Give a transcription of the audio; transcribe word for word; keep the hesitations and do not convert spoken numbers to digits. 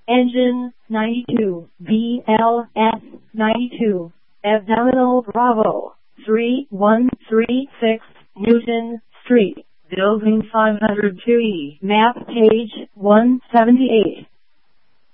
Engine ninety-two, B L S ninety-two, Abdominal Bravo, three one three six, Newton Street, Building five hundred two E, map page one seventy-eight.